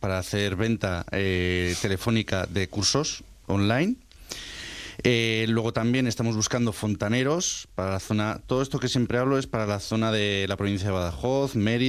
para hacer venta telefónica de cursos online. Luego también estamos buscando fontaneros para la zona. Todo esto que siempre hablo es para la zona de la provincia de Badajoz, Mérida.